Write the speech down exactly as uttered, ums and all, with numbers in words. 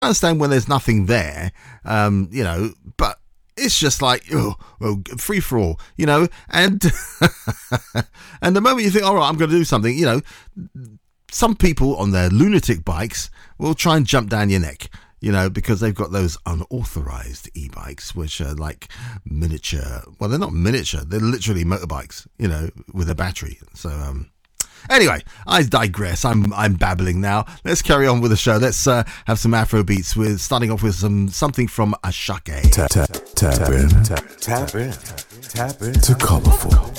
I understand when there's nothing there, um, you know, but it's just like, oh, well, free for all, you know, and and the moment you think, all right, I'm going to do something, you know, some people on their lunatic bikes will try and jump down your neck, you know, because they've got those unauthorized e-bikes, which are like miniature. Well, they're not miniature. They're literally motorbikes, you know, with a battery. So, um, anyway, I digress. I'm I'm babbling now. Let's carry on with the show. Let's uh, have some Afro beats. With starting off with some something from Ashake. Tap tap tap in, tap tap in, tap in to Colourful.